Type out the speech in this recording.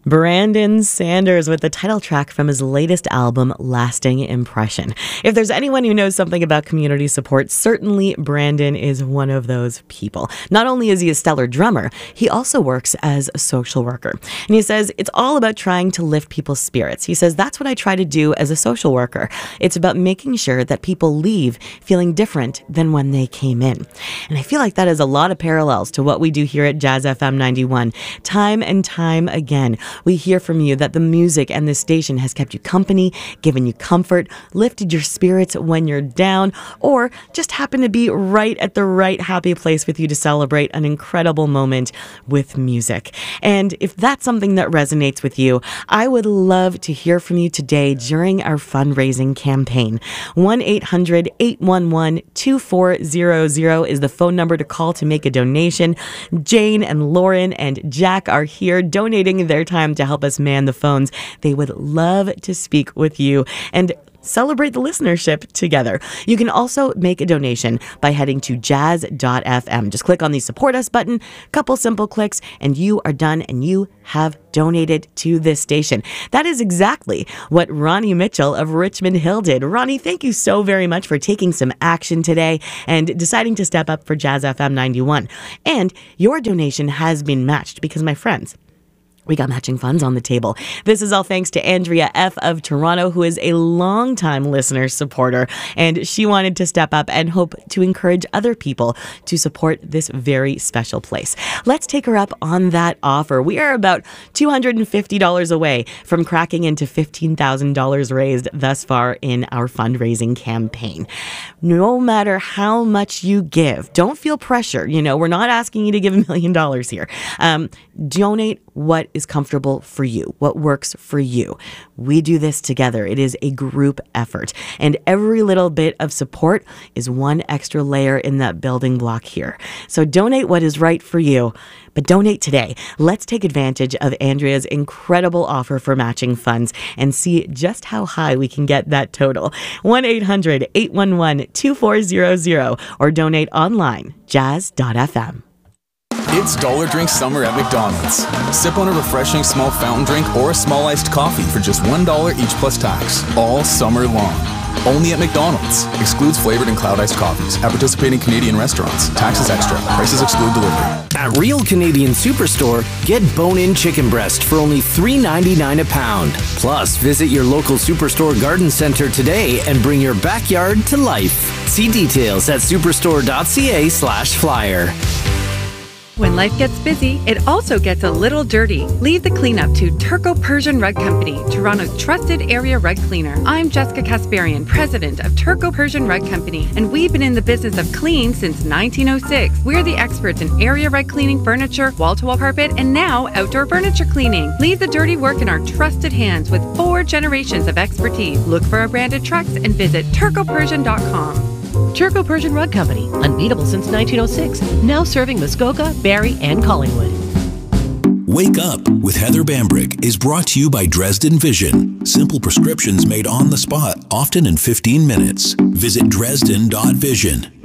Brandon Sanders with the title track from his latest album, Lasting Impression. If there's anyone who knows something about community support, certainly Brandon is one of those people. Not only is he a stellar drummer, he also works as a social worker. And he says, it's all about trying to lift people's spirits. He says, that's what I try to do as a social worker. It's about making sure that people leave feeling different than when they came in. And I feel like that has a lot of parallels to what we do here at Jazz FM 91. Time and time again, we hear from you that the music and the station has kept you company, given you comfort, lifted your spirits when you're down, or just happened to be right at the right happy place with you to celebrate an incredible moment with music. And if that's something that resonates with you, I would love to hear from you today during our fundraising campaign. 1-800-811-2400 is the phone number to call to make a donation. Jane and Lauren and Jack are here donating their time to help us man the phones. They would love to speak with you and celebrate the listenership together. You can also make a donation by heading to jazz.fm. Just click on the support us button, couple simple clicks, and you are done and you have donated to this station. That is exactly what Ronnie Mitchell of Richmond Hill did. Ronnie, thank you so very much for taking some action today and deciding to step up for Jazz FM 91. And your donation has been matched because, my friends, we got matching funds on the table. This is all thanks to Andrea F. of Toronto, who is a longtime listener supporter, and she wanted to step up and hope to encourage other people to support this very special place. Let's take her up on that offer. We are about $250 away from cracking into $15,000 raised thus far in our fundraising campaign. No matter how much you give, don't feel pressure. You know, we're not asking you to give $1 million here. Donate what is comfortable for you, what works for you. We do this together. It is a group effort, and every little bit of support is one extra layer in that building block here. So donate what is right for you, but donate today. Let's take advantage of Andrea's incredible offer for matching funds and see just how high we can get that total. 1-800-811-2400 or donate online, jazz.fm. It's Dollar Drink Summer at McDonald's. Sip on a refreshing small fountain drink or a small iced coffee for just $1 each plus tax, all summer long. Only at McDonald's. Excludes flavored and cloud iced coffees. At participating Canadian restaurants. Taxes extra. Prices exclude delivery. At Real Canadian Superstore, get bone-in chicken breast for only $3.99 a pound. Plus, visit your local Superstore garden center today and bring your backyard to life. See details at superstore.ca/flyer. When life gets busy, it also gets a little dirty. Leave the cleanup to Turco Persian Rug Company, Toronto's trusted area rug cleaner. I'm Jessica Kasparian, president of Turco Persian Rug Company, and we've been in the business of clean since 1906. We're the experts in area rug cleaning, furniture, wall-to-wall carpet, and now outdoor furniture cleaning. Leave the dirty work in our trusted hands with 4 generations of expertise. Look for our branded trucks and visit turcopersian.com. Turco Persian Rug Company, unbeatable since 1906, now serving Muskoka, Barrie, and Collingwood. Wake Up with Heather Bambrick is brought to you by Dresden Vision. Simple prescriptions made on the spot, often in 15 minutes. Visit Dresden.vision.